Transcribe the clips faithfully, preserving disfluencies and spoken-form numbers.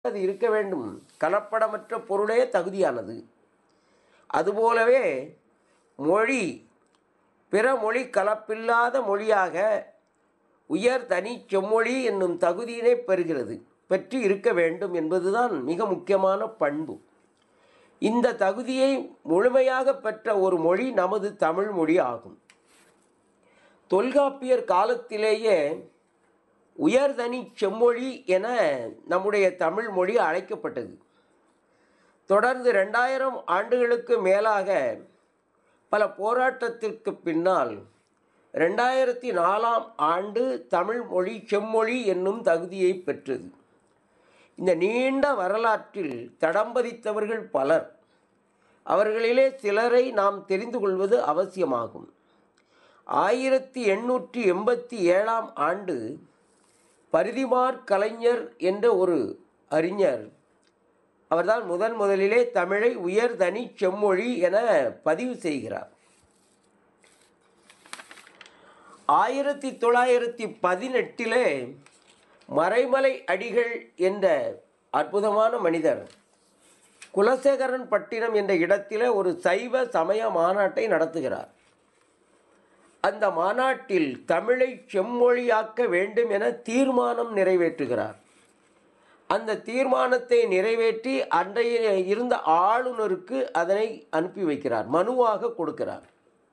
அது இருக்க வேண்டும். கலப்படமற்ற பொருளே தகுதியானது. அதுபோலவே மொழி பிற மொழி கலப்பில்லாத மொழியாக உயர் தனி செம்மொழி என்னும் தகுதியினை பெறுகிறது, பெற்று இருக்க வேண்டும் என்பதுதான் மிக முக்கியமான பண்பு. இந்த தகுதியை முழுமையாக பெற்ற ஒரு மொழி நமது தமிழ் மொழி ஆகும். தொல்காப்பியர் காலத்திலேயே உயர்தனி செம்மொழி என நம்முடைய தமிழ் மொழி அழைக்கப்பட்டது. தொடர்ந்து ரெண்டாயிரம் ஆண்டுகளுக்கு மேலாக பல போராட்டத்திற்கு பின்னால் ரெண்டாயிரத்தி நாலாம் ஆண்டு தமிழ் மொழி செம்மொழி என்னும் தகுதியை பெற்றது. இந்த நீண்ட வரலாற்றில் தடம் பதித்தவர்கள் பலர். அவர்களிலே சிலரை நாம் தெரிந்து கொள்வது அவசியமாகும். ஆயிரத்தி எண்ணூற்றி எண்பத்தி ஏழாம் ஆண்டு பரிதிமாற் கலைஞர் என்ற ஒரு அறிஞர், அவர்தான் முதன் முதலிலே தமிழை உயர்தனி செம்மொழி என பதிவு செய்கிறார். ஆயிரத்தி தொள்ளாயிரத்தி பதினெட்டிலே மறைமலை அடிகள் என்ற அற்புதமான மனிதர் குலசேகரன் பட்டினம் என்ற இடத்திலே ஒரு சைவ சமய மாநாட்டை நடத்துகிறார். அந்த மாநாட்டில் தமிழை செம்மொழியாக்க வேண்டும் என தீர்மானம் நிறைவேற்றுகிறார். அந்த தீர்மானத்தை நிறைவேற்றி அன்றைய இருந்த ஆளுநருக்கு அதனை அனுப்பி வைக்கிறார், மனுவாக கொடுக்கிறார்.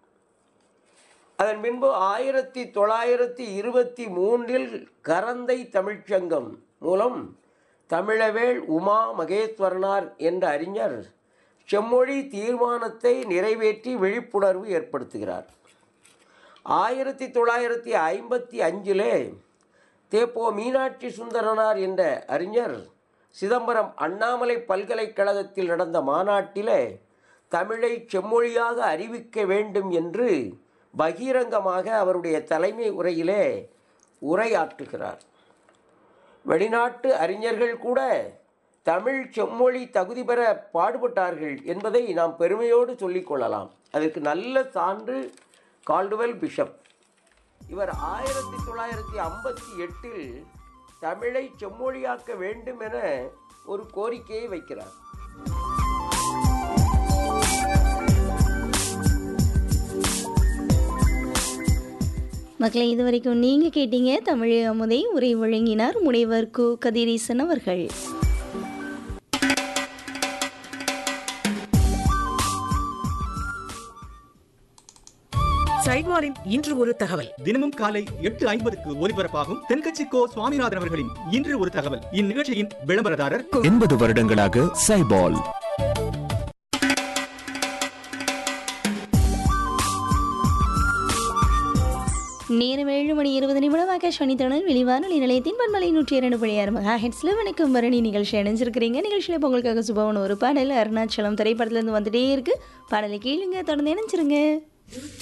அதன் பின்பு ஆயிரத்தி தொள்ளாயிரத்தி இருபத்தி மூன்றில் கரந்தை தமிழ்ச்சங்கம் மூலம் தமிழவேள் உமா மகேஸ்வரனார் என்ற அறிஞர் செம்மொழி தீர்மானத்தை நிறைவேற்றி விழிப்புணர்வு ஏற்படுத்துகிறார். ஆயிரத்தி தொள்ளாயிரத்தி ஐம்பத்தி அஞ்சிலே தேப்போ மீனாட்சி சுந்தரனார் என்ற அறிஞர் சிதம்பரம் அண்ணாமலை பல்கலைக்கழகத்தில் நடந்த மாநாட்டிலே தமிழை செம்மொழியாக அறிவிக்க வேண்டும் என்று பகிரங்கமாக அவருடைய தலைமை உரையிலே உரையாற்றுகிறார். வெளிநாட்டு அறிஞர்கள் கூட தமிழ் செம்மொழி தகுதி பெற பாடுபட்டார்கள் என்பதை நாம் பெருமையோடு சொல்லிக்கொள்ளலாம். அதற்கு நல்ல சான்று கால்டுவெல் பிஷப். இவர் ஆயிரத்தி தொள்ளாயிரத்தி ஐம்பத்தி எட்டில் தமிழை செம்மொழியாக்க வேண்டும் என ஒரு கோரிக்கையை வைக்கிறார். மக்களை இதுவரைக்கும் நீங்கள் கேட்டீங்க தமிழ் அமுதை. உரை வழங்கினார் முனைவர் கு கதிரீசன் அவர்கள். சைட்வாரின் இன்று ஒரு தகவல். தினமும் காலை எட்டு ஐம்பதுக்கு ஒலிபரப்பாகும் தென்கட்சி கோ சுவாமிநாதன் அவர்களின் இன்று ஒரு தகவல். இந்நிகழ்ச்சியின் விளம்பரதாரர் எண்பது வருடங்களாக சைபால். நேரம் ஏழு மணி இருபது நிமிடம் ஆகாஷ்வாணி தொடர் வெளிவானொலி நிலையத்தின் பண்பலை நூற்றி இரண்டு புள்ளி ஆறு மெகா ஹெட்ஸ்ல வணக்கம் பரணி நிகழ்ச்சி அணிஞ்சிருக்கிறீங்க. நிகழ்ச்சியில் இப்போ உங்களுக்காக சுபவன ஒரு பாடல் அருணாச்சலம் திரைப்படத்துலேருந்து வந்துட்டே இருக்கு. பாடலை கேளுங்க, தொடர்ந்து இணைஞ்சிருங்க.